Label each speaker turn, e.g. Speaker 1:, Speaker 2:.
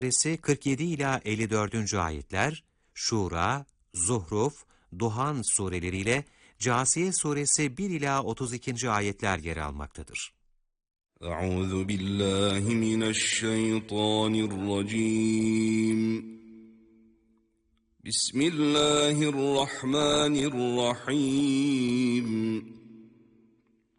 Speaker 1: Suresi 47 ila 54. ayetler, Şura, Zuhruf, Duhan sureleriyle Câsiye suresi 1 ila 32. ayetler yer almaktadır.
Speaker 2: Euzu billahi mineşşeytanirracim. Bismillahirrahmanirrahim.